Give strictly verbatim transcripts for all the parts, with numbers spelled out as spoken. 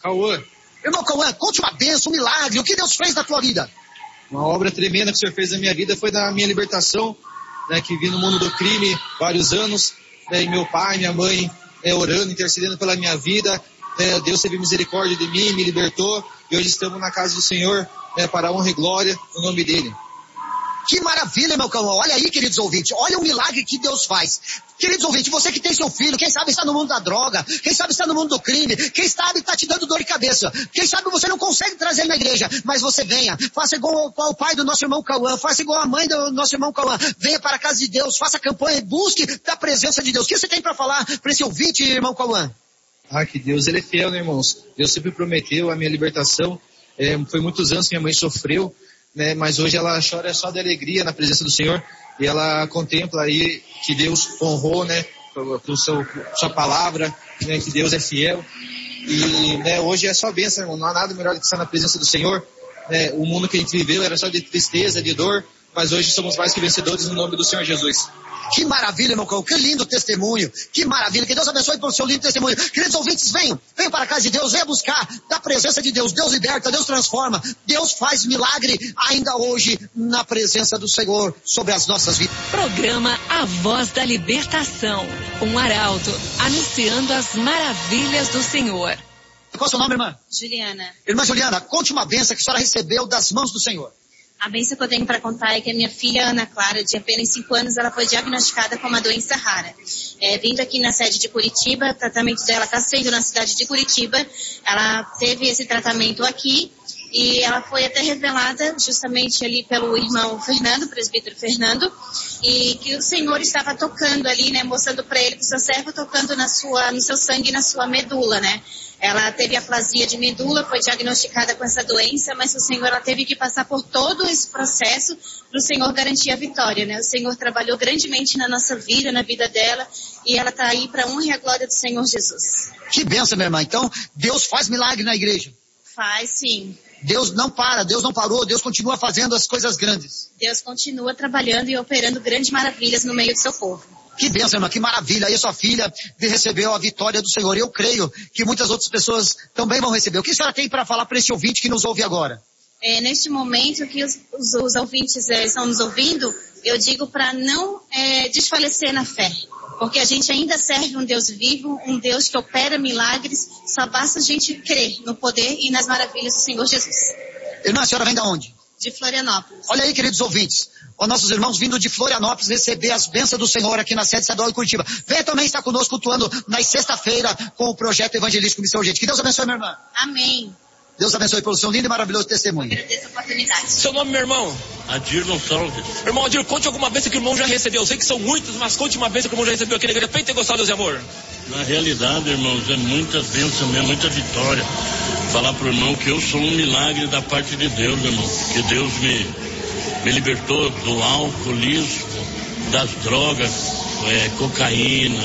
Cauã. Irmão Cauã, conte uma bênção, um milagre, o que Deus fez na tua vida? Uma obra tremenda que o Senhor fez na minha vida foi da minha libertação, né, que vi no mundo do crime vários anos, né, e meu pai, minha mãe, né, orando, intercedendo pela minha vida, né, Deus teve misericórdia de mim, me libertou, e hoje estamos na casa do Senhor, né, para a honra e glória no nome dele. Que maravilha, meu Cauã. Olha aí, queridos ouvintes. Olha o milagre que Deus faz. Queridos ouvintes, você que tem seu filho, quem sabe está no mundo da droga, quem sabe está no mundo do crime, quem sabe está te dando dor de cabeça, quem sabe você não consegue trazer ele na igreja, mas você venha, faça igual ao pai do nosso irmão Cauã, faça igual a mãe do nosso irmão Cauã, venha para a casa de Deus, faça campanha, busque da presença de Deus. O que você tem para falar para esse ouvinte, irmão Cauã? Ah, que Deus, ele é fiel, né, irmãos? Deus sempre prometeu a minha libertação, é, foi muitos anos que minha mãe sofreu, né, mas hoje ela chora só de alegria na presença do Senhor, e ela contempla aí que Deus honrou, né, com seu, sua palavra, né, que Deus é fiel, e, né, hoje é só bênção, irmão, não há nada melhor do que estar na presença do Senhor, né, o mundo que a gente viveu era só de tristeza, de dor, mas hoje somos mais que vencedores no nome do Senhor Jesus. Que maravilha, meu cão, que lindo testemunho, que maravilha, que Deus abençoe pelo seu lindo testemunho. Queridos ouvintes, venham, venham para a casa de Deus, venham buscar da presença de Deus. Deus liberta, Deus transforma, Deus faz milagre ainda hoje na presença do Senhor sobre as nossas vidas. Programa A Voz da Libertação, um arauto anunciando as maravilhas do Senhor. Qual é o seu nome, irmã? Juliana. Irmã Juliana, conte uma bênção que a senhora recebeu das mãos do Senhor. A bênção que eu tenho para contar é que a minha filha, Ana Clara, de apenas cinco anos, ela foi diagnosticada com uma doença rara. É, vindo aqui na sede de Curitiba, o tratamento dela está sendo na cidade de Curitiba. Ela teve esse tratamento aqui e ela foi até revelada justamente ali pelo irmão Fernando, o presbítero Fernando, e que o Senhor estava tocando ali, né, mostrando para ele que o seu servo tocando na sua, no seu sangue e na sua medula, né. Ela teve aplasia de medula, foi diagnosticada com essa doença, mas o Senhor, ela teve que passar por todo esse processo para o Senhor garantir a vitória, né? O Senhor trabalhou grandemente na nossa vida, na vida dela, e ela está aí para a honra e a glória do Senhor Jesus. Que bênção, minha irmã. Então, Deus faz milagre na igreja. Faz, sim. Deus não para, Deus não parou, Deus continua fazendo as coisas grandes. Deus continua trabalhando e operando grandes maravilhas no meio do seu povo. Que bênção, irmã, que maravilha. Aí a sua filha recebeu a vitória do Senhor. Eu creio que muitas outras pessoas também vão receber. O que a senhora tem para falar para esse ouvinte que nos ouve agora? É, neste momento que os, os, os ouvintes é, estão nos ouvindo, eu digo para não é, desfalecer na fé. Porque a gente ainda serve um Deus vivo, um Deus que opera milagres. Só basta a gente crer no poder e nas maravilhas do Senhor Jesus. Irmã, a senhora vem de onde? De Florianópolis. Olha aí, queridos ouvintes. Os nossos irmãos vindo de Florianópolis receber as bênçãos do Senhor aqui na sede estadual de Curitiba. Venha também estar conosco cultuando na sexta-feira com o projeto evangelístico Missão Urgente. Que Deus abençoe, minha irmã. Amém. Deus abençoe pelo seu lindo e maravilhoso testemunho. Agradeço a oportunidade. Seu nome, meu irmão? Adir Gonçalves. Irmão Adir, conte alguma bênção que o irmão já recebeu. Eu sei que são muitas, mas conte uma bênção que o irmão já recebeu aqui na igreja. Pentecostal, Deus e amor. Na realidade, irmãos, é muitas bênçãos mesmo, muita vitória. Falar pro irmão que eu sou um milagre da parte de Deus, irmão. Que Deus me, me libertou do alcoolismo, das drogas, é, cocaína,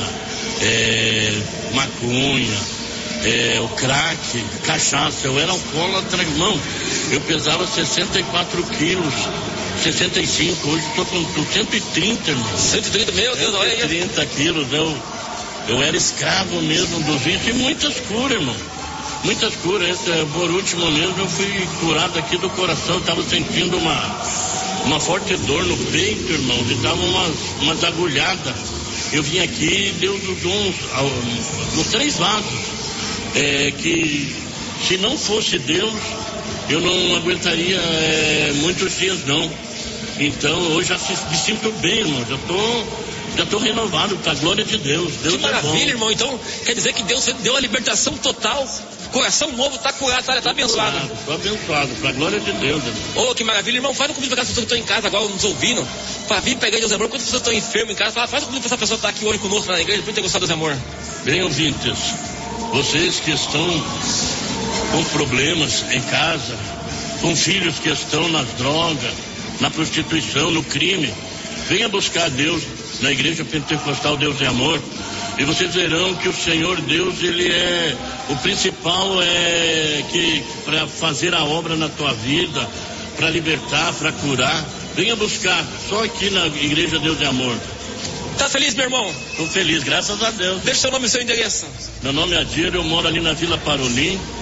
é, maconha, é, o crack, cachaça. Eu era alcoólatra, irmão. Eu pesava sessenta e quatro quilos, sessenta e cinco, hoje estou com, com cento e trinta, irmão. cento e trinta, meu Deus, olha aí. cento e trinta quilos, eu, eu era escravo mesmo dos vícios e muitas curas, irmão. Muitas curas. Esse, por último mesmo, eu fui curado aqui do coração, estava sentindo uma, uma forte dor no peito, irmão, e dava umas, umas agulhadas. Eu vim aqui e Deus usou uns, uns três vasos. É, que se não fosse Deus, eu não aguentaria é, muitos dias não. Então hoje já me sinto bem, irmão. Já tô, já tô renovado para a glória de Deus. Deus que maravilha, é bom. Irmão. Então quer dizer que Deus deu a libertação total. Coração novo, tá curado, tá, tá abençoado. Tô abençoado, pra glória de Deus. Ô, oh, que maravilha, irmão. Faz um convite para as pessoas que estão em casa agora nos ouvindo, para vir pegar Deus Amor. Quantas pessoas estão enfermas em casa, fala, faz um convite para essa pessoa que está aqui hoje conosco na igreja, para ter gostado Deus Amor. Bem, ouvintes, vocês que estão com problemas em casa, com filhos que estão nas drogas, na prostituição, no crime, venha buscar Deus na igreja pentecostal Deus é Amor. E vocês verão que o Senhor Deus, ele é o principal, é que para fazer a obra na tua vida, para libertar, para curar. Venha buscar, só aqui na igreja Deus é Amor. Tá feliz, meu irmão? Tô feliz, graças a Deus. Deixa seu nome e seu endereço. Meu nome é Adir, eu moro ali na Vila Parolim.